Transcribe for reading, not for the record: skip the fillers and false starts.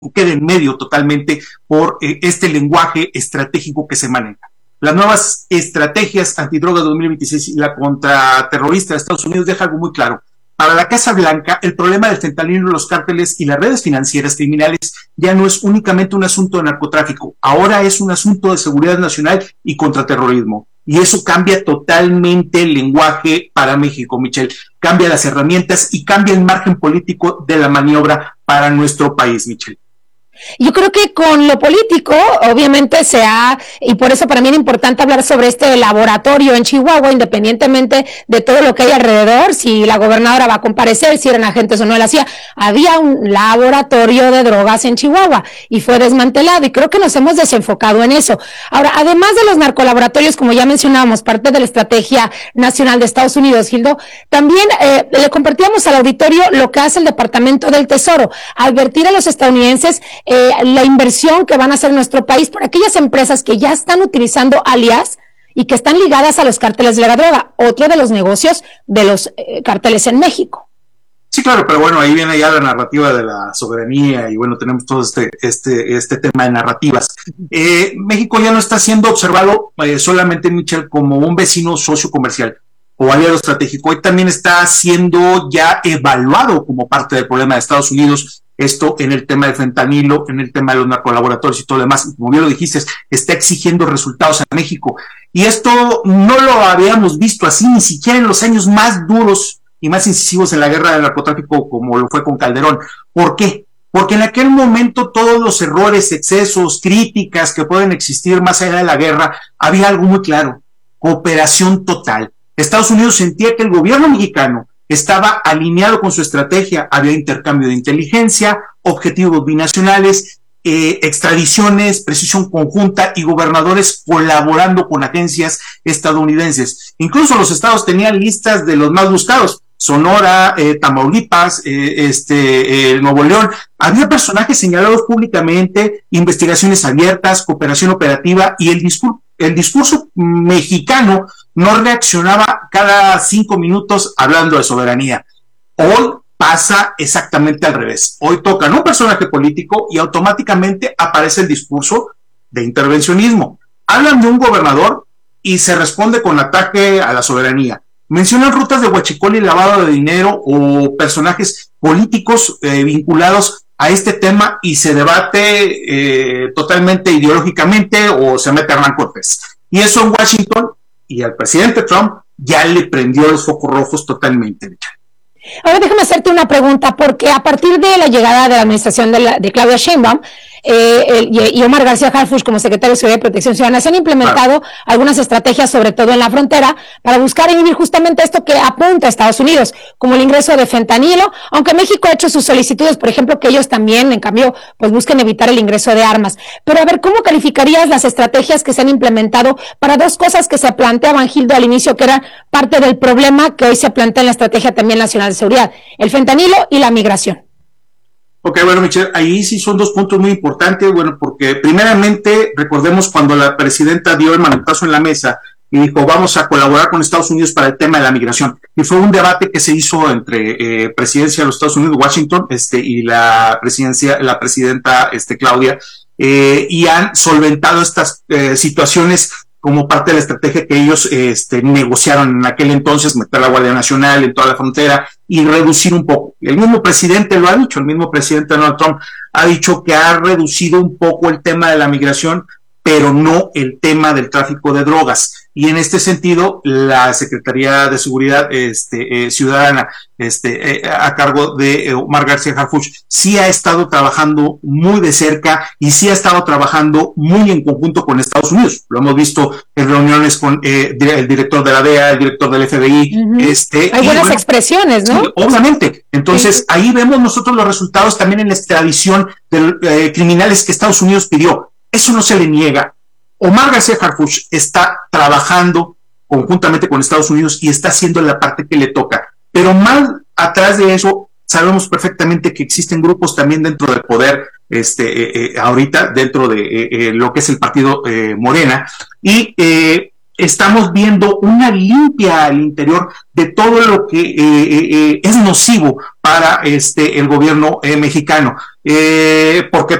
quede en medio totalmente por este lenguaje estratégico que se maneja. Las nuevas estrategias antidrogas de 2026 y la contraterrorista de Estados Unidos deja algo muy claro. Para la Casa Blanca, el problema del fentanilo, los cárteles y las redes financieras criminales ya no es únicamente un asunto de narcotráfico, ahora es un asunto de seguridad nacional y contraterrorismo. Y eso cambia totalmente el lenguaje para México, Michelle. Cambia las herramientas y cambia el margen político de la maniobra para nuestro país, Michelle. Yo creo que con lo político, obviamente y por eso para mí era importante hablar sobre este laboratorio en Chihuahua, independientemente de todo lo que hay alrededor, si la gobernadora va a comparecer, si eran agentes o no de la CIA, había un laboratorio de drogas en Chihuahua y fue desmantelado y creo que nos hemos desenfocado en eso. Ahora, además de los narcolaboratorios, como ya mencionábamos, parte de la estrategia nacional de Estados Unidos, Gildo, también le compartíamos al auditorio lo que hace el Departamento del Tesoro, advertir a los estadounidenses la inversión que van a hacer en nuestro país por aquellas empresas que ya están utilizando alias y que están ligadas a los cárteles de la droga, otro de los negocios de los cárteles en México. Sí, claro, pero bueno, ahí viene ya la narrativa de la soberanía y bueno, tenemos todo este tema de narrativas. México ya no está siendo observado solamente, Michelle, como un vecino socio comercial o aliado estratégico, hoy también está siendo ya evaluado como parte del problema de Estados Unidos, esto en el tema del fentanilo, en el tema de los narcolaboratorios y todo lo demás, como bien lo dijiste, está exigiendo resultados a México, y esto no lo habíamos visto así, ni siquiera en los años más duros y más incisivos en la guerra del narcotráfico, como lo fue con Calderón. ¿Por qué? Porque en aquel momento todos los errores, excesos, críticas que pueden existir más allá de la guerra, había algo muy claro: cooperación total. Estados Unidos sentía que el gobierno mexicano estaba alineado con su estrategia, había intercambio de inteligencia, objetivos binacionales, extradiciones, precisión conjunta y gobernadores colaborando con agencias estadounidenses. Incluso los estados tenían listas de los más buscados: Sonora, Tamaulipas, Nuevo León. Había personajes señalados públicamente, investigaciones abiertas, cooperación operativa, y el discurso mexicano no reaccionaba cada 5 minutos hablando de soberanía. Hoy pasa exactamente al revés. Hoy tocan un personaje político y automáticamente aparece el discurso de intervencionismo. Hablan de un gobernador y se responde con ataque a la soberanía. Mencionan rutas de huachicol y lavado de dinero o personajes políticos vinculados a este tema y se debate totalmente ideológicamente o se mete a Hernán Cortés. Y eso en Washington, y al presidente Trump ya le prendió los focos rojos totalmente. Ahora déjame hacerte una pregunta, porque a partir de la llegada de la administración de Claudia Sheinbaum y Omar García Harfuch como secretario de Seguridad y Protección Ciudadana, se han implementado algunas estrategias, sobre todo en la frontera, para buscar inhibir justamente esto que apunta a Estados Unidos, como el ingreso de fentanilo, aunque México ha hecho sus solicitudes, por ejemplo, que ellos también, en cambio, pues busquen evitar el ingreso de armas. Pero a ver, ¿cómo calificarías las estrategias que se han implementado para dos cosas que se planteaban, Gildo, al inicio, que eran parte del problema que hoy se plantea en la Estrategia también nacional de seguridad: el fentanilo y la migración? Ok, bueno, Michelle, ahí sí son dos puntos muy importantes, bueno, porque primeramente recordemos cuando la presidenta dio el manotazo en la mesa y dijo: vamos a colaborar con Estados Unidos para el tema de la migración, y fue un debate que se hizo entre presidencia de los Estados Unidos, Washington, y la presidenta Claudia, y han solventado estas situaciones como parte de la estrategia que ellos negociaron en aquel entonces: meter la Guardia Nacional en toda la frontera y reducir un poco. El mismo presidente lo ha dicho, el mismo presidente Donald Trump ha dicho que ha reducido un poco el tema de la migración, pero no el tema del tráfico de drogas. Y en este sentido, la Secretaría de Seguridad Ciudadana, a cargo de Omar García Harfuch, sí ha estado trabajando muy de cerca y sí ha estado trabajando muy en conjunto con Estados Unidos. Lo hemos visto en reuniones con el director de la DEA, el director del FBI. Hay buenas expresiones, ¿no? Sí, obviamente. Entonces, ahí vemos nosotros los resultados también en la extradición de criminales que Estados Unidos pidió. Eso no se le niega. Omar García Harfuch está trabajando conjuntamente con Estados Unidos y está haciendo la parte que le toca. Pero más atrás de eso, sabemos perfectamente que existen grupos también dentro del poder, ahorita, dentro de lo que es el partido Morena, y estamos viendo una limpia al interior de todo lo que es nocivo para el gobierno mexicano. Porque